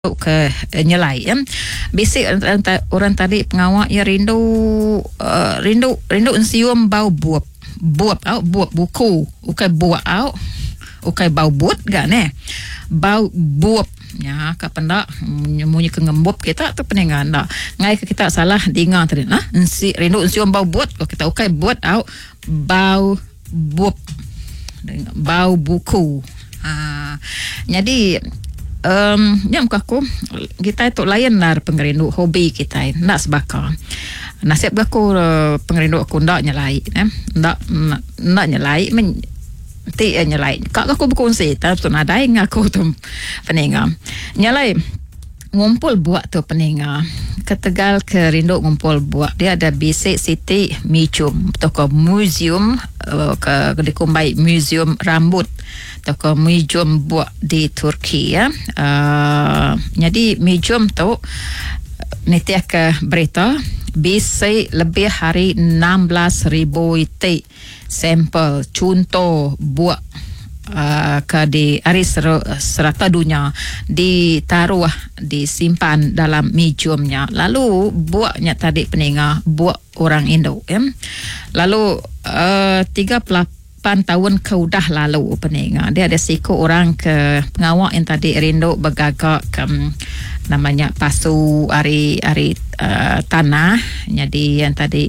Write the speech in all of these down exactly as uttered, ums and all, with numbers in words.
ke uh, nyelai ya. Basic orang, orang tadi pengawak ya rindu uh, rindu rindu sium bau buap buap au buap buku ukai buap au ukai bau buat gak ne bau buap ya ka pendak munyi ke ngembop kita tu peningan dak ngai ke kita salah dengar tadi nah si rindu sium bau buat ko kita ukai buat au bau buap bau buku ha jadi Um, yang aku kita itu layan lah pengerindu hobi kita nak sebakar nasib aku uh, pengerindu aku ndak nyelai eh ndak ndak nyelai men ti nyelai kak aku berkongsi tapi tu nadai ngaku tu peninga nyelai ngumpul buat tu peninga ke Tegal ke rindu ngumpul buat dia ada basic city museum toko museum uh, ke di Kumbai museum rambut toko museum buat di Turki ya. Uh, jadi museum tu nanti ke berita bisa lebih hari enam belas ribu itu sampel contoh buat uh, ke di hari serata dunia ditaruh disimpan dalam museumnya. Lalu buatnya tadi peninga buat orang Indo ya. Lalu uh, tiga puluh lapan tahun ke udah lalu peninga dia ada siku orang ke pengawak yang tadi rindu bergagak ke namanya pasu ari ari uh, tanah jadi yang tadi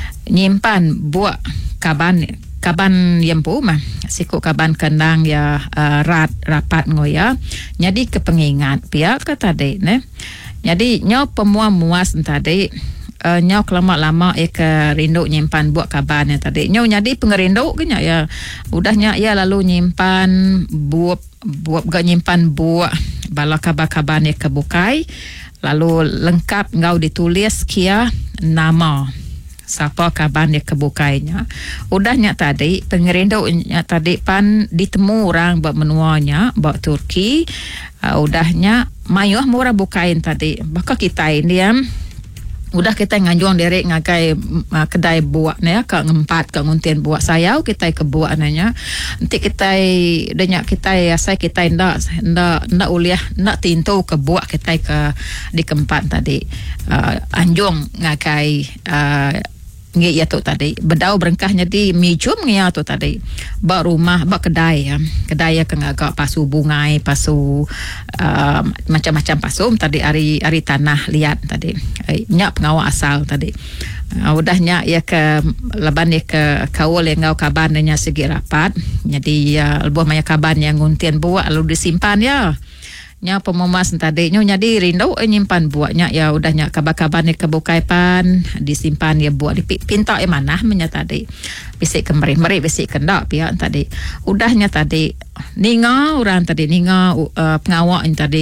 nyimpan buat kaban kaban yempu mah siku kaban kendang ya uh, rat rapat ngoya jadi ke pengingat pihak ke tadi ne jadi nyo pemuas-muas tadi Uh, nyau lama-lama ya ke rindu nyimpan buat kaban yang tadi nyau jadi pengerindu kenya ya udahnya ya lalu nyimpan buat buat gak nyimpan buat bala kabar-kabar ya kebukai lalu lengkap ngau ditulis kia nama siapa kaban ya kebukainya udahnya tadi pengerindu nya tadi pan ditemu orang buat menuanya buat Turki uh, udahnya mayuh murah bukain tadi bakal kita ini ya udah kita nganjuang derek ngakai uh, kedai buat ya ke ngempat ke nguntian buat sayau kita ke buat nanya nanti kita danya kita ya saya kita ndak ndak ndak uliah ndak tinto ke buat kita ke di keempat tadi uh, anjung ngakai uh, ngi ya tu tadi bedau berengkahnya di museum ngi ya tu tadi bak rumah bak kedai ya kedai ya keng agak pasu bungai pasu uh, macam-macam pasum tadi ari ari tanah liat tadi nyak pengawal asal tadi uh, udahnya ya ke leban ya ke kaul yang ngau kabannya segi rapat jadi ya lebuh maya kaban yang nguntian buat lalu disimpan ya nya pemumas tadi nyo jadi rindu nyimpan buatnya ya udahnya kabar-kabar ni kebukai pan disimpan ya buat di pinta e mana menya tadi bisik kemari mari bisik kendak pihak tadi udahnya tadi ninga orang tadi ninga uh, pengawak yang tadi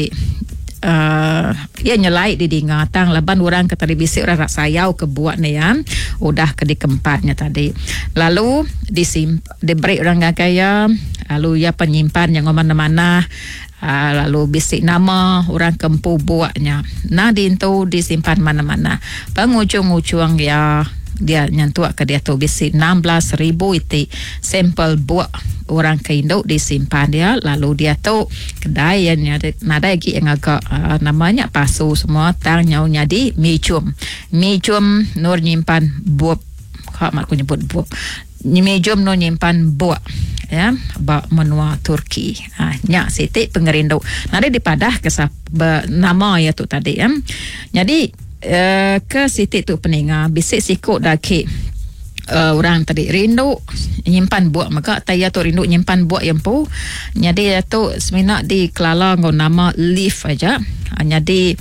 uh, ya nyelai di dinga tang laban orang ke tadi bisik orang sayau ke buat ni ya udah ke di kempatnya tadi lalu disim diberi orang gaya lalu ya penyimpan yang mana-mana Uh, lalu bisik nama orang kempu buatnya nah dintu disimpan mana-mana pengujung-ujung ya dia nyantuak ke dia tu bisik enam belas ribu itu sampel buat orang ke Indo disimpan dia lalu dia tu kedai yang nada lagi yang agak uh, namanya pasu semua tang nyaunya di museum museum nur nyimpan buat kak mak aku nyebut buat museum nur nyimpan buat ya bak menua Turki ah nya siti pengerindu nanti dipadah ke nama ya tu tadi ya jadi uh, ke siti tu peninga bisik sikut daki uh, orang tadi rindu nyimpan buat maka taya tu rindu nyimpan buat yang pu jadi ya tu semina di kelala ngau nama leaf aja ah, jadi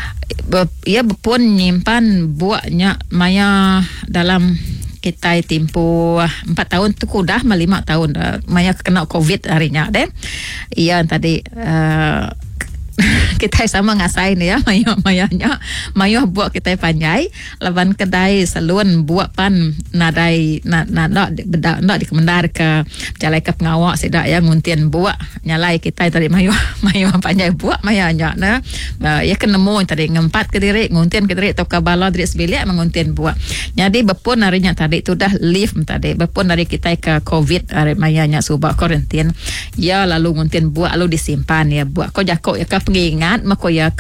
ia pun nyimpan buatnya maya dalam kita tempoh empat tahun tu kudah lima tahun uh, maya kena covid harinya deh iya tadi uh, kita sama ngasain ya mayo mayanya mayo buat kita panjai laban kedai salun buat pan nadai na na nak bedak nak dikemendar ke jalai ke pengawak sedak ya nguntian buat nyalai kita tadi mayo mayo panjai buat mayanya nah uh, ya kenemu tadi ngempat ke diri nguntian ke diri atau ke bala diri sebilik menguntian buat jadi bepun harinya tadi tu dah live tadi bepun dari kita ke covid hari mayanya subak karantin ya lalu nguntian buat lalu disimpan ya buat kau jakok ya ke pengingat mako ya